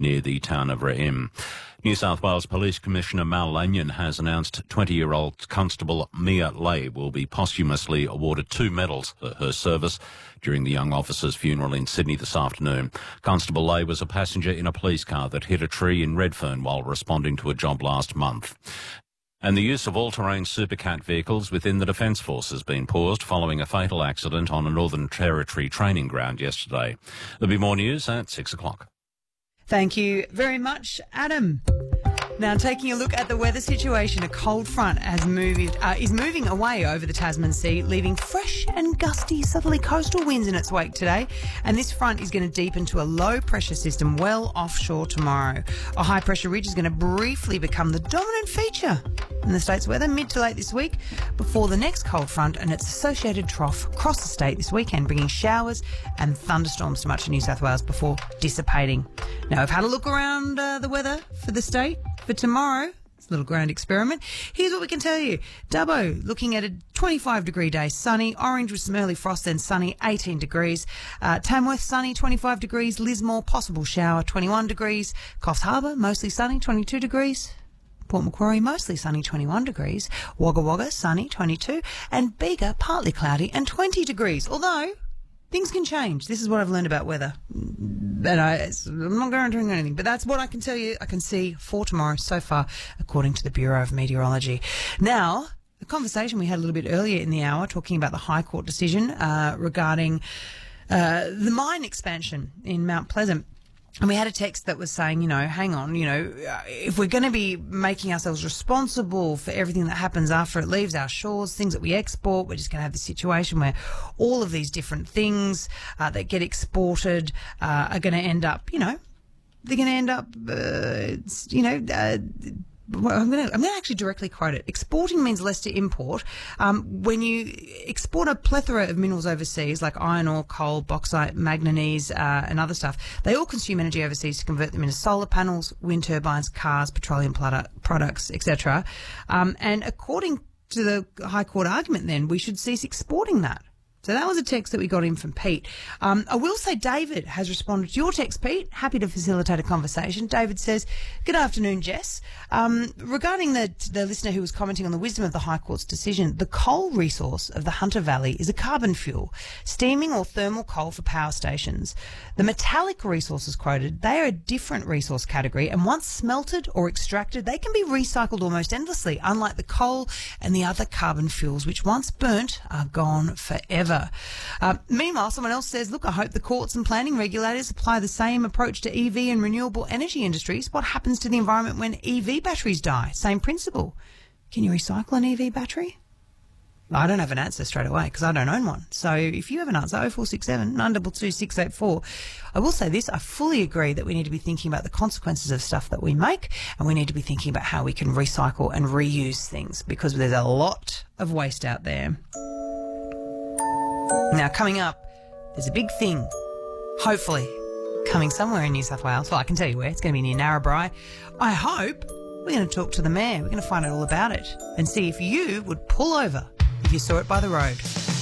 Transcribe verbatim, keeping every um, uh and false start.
near the town of Reim. New South Wales Police Commissioner Mal Lanyon has announced twenty-year-old Constable Mia Lay will be posthumously awarded two medals for her service during the young officer's funeral in Sydney this afternoon. Constable Lay was a passenger in a police car that hit a tree in Redfern while responding to a job last month. And the use of all-terrain Supercat vehicles within the Defence Force has been paused following a fatal accident on a Northern Territory training ground yesterday. There'll be more news at six o'clock. Thank you very much, Adam. Now, taking a look at the weather situation, a cold front has moved, uh, is moving away over the Tasman Sea, leaving fresh and gusty southerly coastal winds in its wake today. And this front is going to deepen to a low-pressure system well offshore tomorrow. A high-pressure ridge is going to briefly become the dominant feature in the state's weather mid to late this week before the next cold front and its associated trough cross the state this weekend, bringing showers and thunderstorms to much of New South Wales before dissipating. Now, I've had a look around uh, the weather for the state for tomorrow. It's a little ground experiment. Here's what we can tell you. Dubbo, looking at a twenty-five degree day, sunny. Orange with some early frost, then sunny, eighteen degrees. Uh, Tamworth, sunny, twenty-five degrees. Lismore, possible shower, twenty-one degrees. Coffs Harbour, mostly sunny, twenty-two degrees. Port Macquarie, mostly sunny, twenty-one degrees. Wagga Wagga, sunny, twenty-two. And Bega, partly cloudy and twenty degrees. Although things can change. This is what I've learned about weather. And I, I'm not guaranteeing anything, but that's what I can tell you I can see for tomorrow so far, according to the Bureau of Meteorology. Now, a conversation we had a little bit earlier in the hour talking about the High Court decision uh, regarding uh, the mine expansion in Mount Pleasant. And we had a text that was saying, you know, hang on, you know, if we're going to be making ourselves responsible for everything that happens after it leaves our shores, things that we export, we're just going to have this situation where all of these different things uh, that get exported uh, are going to end up, you know, they're going to end up, uh, you know, uh, well, I'm going to I'm going to actually directly quote it. Exporting means less to import. Um, when you export a plethora of minerals overseas, like iron ore, coal, bauxite, manganese, uh, and other stuff, they all consume energy overseas to convert them into solar panels, wind turbines, cars, petroleum product, products, et cetera. Um, and according to the High Court argument, then we should cease exporting that. So that was a text that we got in from Pete. Um, I will say David has responded to your text, Pete. Happy to facilitate a conversation. David says, good afternoon, Jess. Um, regarding the, the listener who was commenting on the wisdom of the High Court's decision, the coal resource of the Hunter Valley is a carbon fuel, steaming or thermal coal for power stations. The metallic resources quoted, they are a different resource category, and once smelted or extracted, they can be recycled almost endlessly, unlike the coal and the other carbon fuels, which once burnt are gone forever. Uh, meanwhile, someone else says, look, I hope the courts and planning regulators apply the same approach to E V and renewable energy industries. What happens to the environment when E V batteries die? Same principle. Can you recycle an E V battery? I don't have an answer straight away because I don't own one. So if you have an answer, oh four six seven, nine two two, six eight four. I will say this, I fully agree that we need to be thinking about the consequences of stuff that we make, and we need to be thinking about how we can recycle and reuse things because there's a lot of waste out there. Now, coming up, there's a big thing, hopefully, coming somewhere in New South Wales. Well, I can tell you where. It's going to be near Narrabri. I hope we're going to talk to the mayor. We're going to find out all about it and see if you would pull over if you saw it by the road.